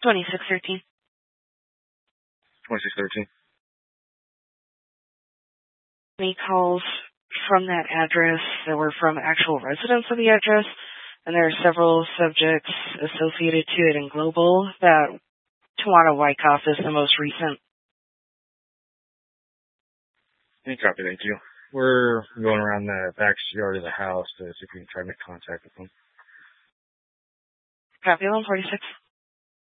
2613. 2613. Any calls from that address that were from actual residents of the address, and there are several subjects associated to it in Global. That Tawana Wyckoff is the most recent. Any copy, thank you. We're going around the backyard of the house to see if we can try to make contact with them. Copy, 146.